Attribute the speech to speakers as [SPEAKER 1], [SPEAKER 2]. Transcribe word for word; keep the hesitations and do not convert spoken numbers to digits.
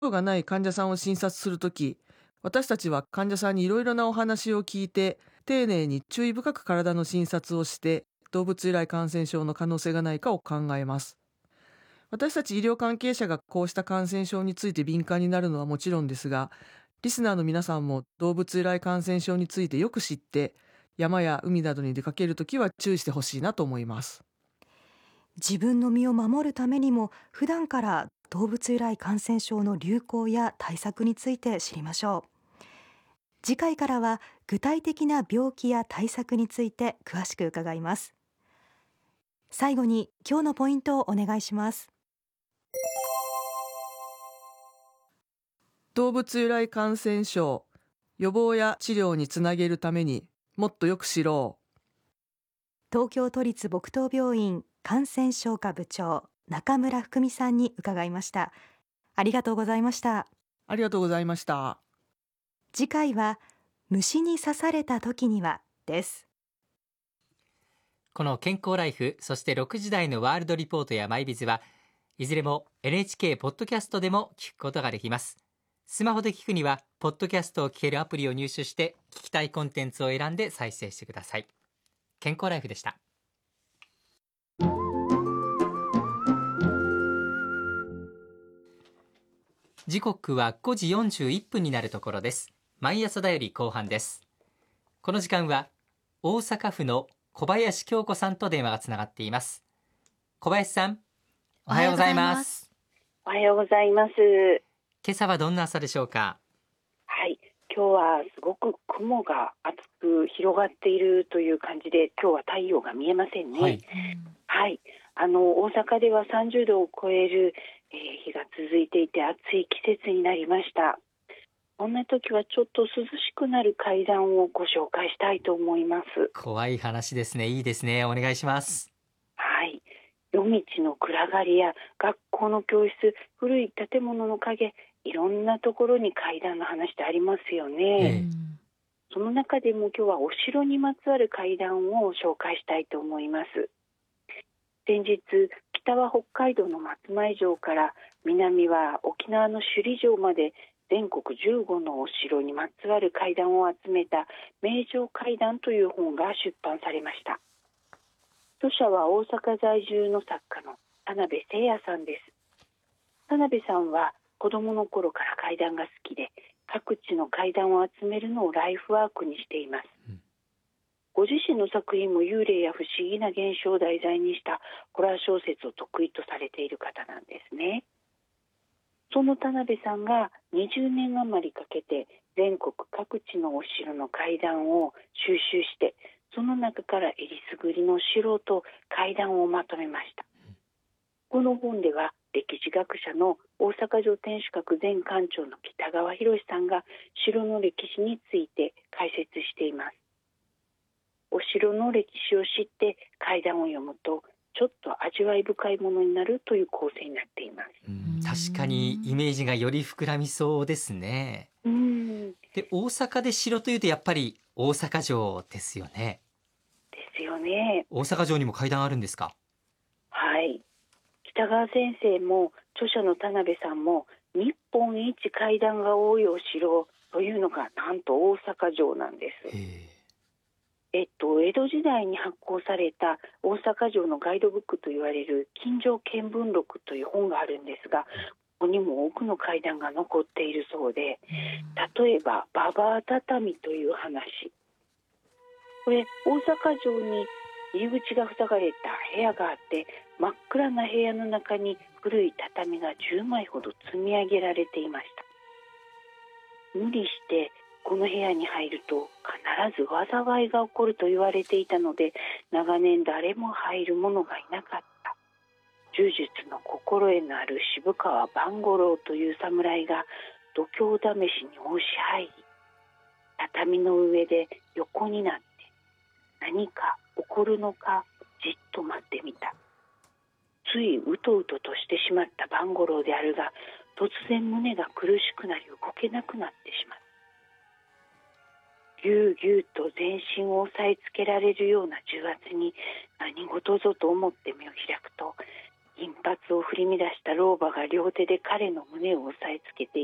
[SPEAKER 1] がない患者さんを診察するとき、私たちは患者さんにいろいろなお話を聞いて、丁寧に注意深く体の診察をして、動物由来感染症の可能性がないかを考えます。私たち医療関係者がこうした感染症について敏感になるのはもちろんですが、リスナーの皆さんも動物由来感染症についてよく知って、山や海などに出かけるときは注意してほしいなと思います。
[SPEAKER 2] 自分の身を守るためにも、普段から動物由来感染症の流行や対策について知りましょう。次回からは具体的な病気や対策について詳しく伺います。最後に今日のポイントをお願いします。
[SPEAKER 1] 動物由来感染症、予防や治療につなげるためにもっとよく知ろう。
[SPEAKER 2] 東京都立墨東病院感染症科部長、中村福美さんに伺いました。ありがとうございました。
[SPEAKER 1] ありがとうございました。
[SPEAKER 2] 次回は虫に刺された時にはです。
[SPEAKER 3] この健康ライフ、そしてろくじ台のワールドリポートやマイビズはいずれも エヌエイチケー ポッドキャストでも聞くことができます。スマホで聞くにはポッドキャストを聞けるアプリを入手して聞きたいコンテンツを選んで再生してください。健康ライフでした。時刻はごじよんじゅういっぷんになるところです。毎朝だより後半です。この時間は大阪府の小林京子さんと電話がつながっています。小林さん、おはようございます。
[SPEAKER 4] おはようございます。
[SPEAKER 3] 今朝はどんな朝でしょうか？
[SPEAKER 4] はい、今日はすごく雲が厚く広がっているという感じで、今日は太陽が見えませんね。はい、はい、あの大阪ではさんじゅうどを超える、えー、日が続いていて暑い季節になりました。こんな時はちょっと涼しくなる階段をご紹介したいと思います。
[SPEAKER 3] 怖い話ですね。いいですね。お願いします。
[SPEAKER 4] はい、夜道の暗がりや学校の教室、古い建物の陰、いろんなところに階段の話ってありますよね。その中でも今日はお城にまつわる階段を紹介したいと思います。先日、北は北海道の松前城から南は沖縄の首里城まで全国じゅうごのお城にまつわる階段を集めた名城階段という本が出版されました。著者は大阪在住の作家の田辺誠也さんです。田辺さんは子供の頃から階段が好きで、各地の階段を集めるのをライフワークにしています。うん、ご自身の作品も幽霊や不思議な現象を題材にしたホラー小説を得意とされている方なんですね。その田辺さんがにじゅうねん余りかけて全国各地のお城の階段を収集して、その中からえりすぐりの城と階段をまとめました。この本では歴史学者の大阪城天守閣前館長の北川博さんが城の歴史について解説しています。お城の歴史を知って階段を読むとちょっと味わい深いものになるという構成になっています。
[SPEAKER 3] うん、確かにイメージがより膨らみそうですね。うん、で、大阪で城というとやっぱり大阪城ですよね。
[SPEAKER 4] ですよね。
[SPEAKER 3] 大阪城にも階段あるんですか？
[SPEAKER 4] はい、北川先生も著者の田辺さんも日本一階段が多いお城というのがなんと大阪城なんです。えっと、江戸時代に発行された大阪城のガイドブックと言われる金城見聞録という本があるんですが、ここにも多くの階段が残っているそうで、例えば馬場畳という話、これ大阪城に入り口が塞がれた部屋があって、真っ暗な部屋の中に古い畳がじゅうまいほど積み上げられていました。無理してこの部屋に入ると必ず災いが起こると言われていたので、長年誰も入る者がいなかった。柔術の心得のある渋川万五郎という侍が度胸試しに押し入り、畳の上で横になって何か起こるのかじっと待ってみた。ついうとうととしてしまった万五郎であるが、突然胸が苦しくなり動けなくなってしまった。ぎゅうぎゅうと全身を押さえつけられるような重圧に何事ぞと思って目を開くと、 銀髪を振り乱した老婆が両手で彼の胸を押さえつけて